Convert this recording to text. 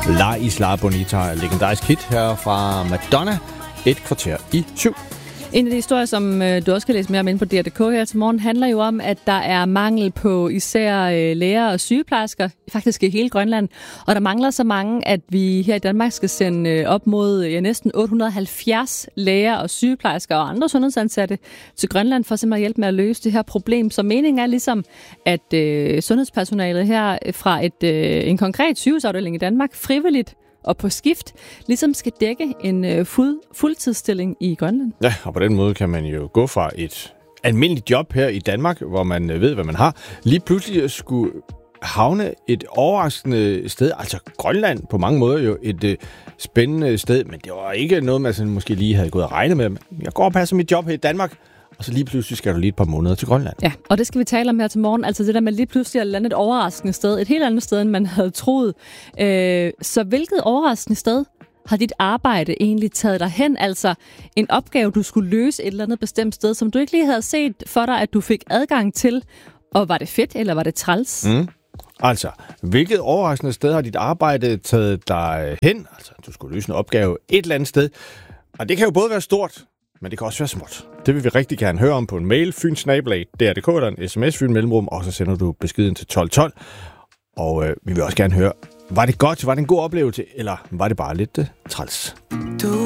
La Isla Bonita, legendarisk hit her fra Madonna, 6:45. En af de historier, som du også kan læse mere om inde på DR.dk her til morgen, handler jo om, at der er mangel på især læger og sygeplejersker, faktisk i hele Grønland. Og der mangler så mange, at vi her i Danmark skal sende op mod næsten 870 læger og sygeplejersker og andre sundhedsansatte til Grønland for simpelthen at hjælpe med at løse det her problem. Så meningen er ligesom, at sundhedspersonalet her fra en konkret sygehusafdeling i Danmark frivilligt og på skift ligesom skal dække en fuldtidsstilling i Grønland. Ja, og på den måde kan man jo gå fra et almindeligt job her i Danmark, hvor man ved, hvad man har, lige pludselig skulle havne et overraskende sted. Altså Grønland på mange måder jo et spændende sted, men det var ikke noget, man sådan måske lige havde gået og regnet med. Jeg går og passer mit job her i Danmark, og så lige pludselig skal du lige et par måneder til Grønland. Ja, og det skal vi tale om her til morgen. Altså det der med lige pludselig at lande et overraskende sted. Et helt andet sted, end man havde troet. Så hvilket overraskende sted har dit arbejde egentlig taget dig hen? Altså en opgave, du skulle løse et eller andet bestemt sted, som du ikke lige havde set for dig, at du fik adgang til. Og var det fedt, eller var det træls? Altså, hvilket overraskende sted har dit arbejde taget dig hen? Altså, du skulle løse en opgave et eller andet sted. Og det kan jo både være stort, men det kan også være småt. Det vil vi rigtig gerne høre om på en mail, fyn@dr.dk, eller en sms, Fyn Mellemrum, og så sender du beskeden til 1212. Og vi vil også gerne høre, var det godt, var det en god oplevelse, eller var det bare lidt træls?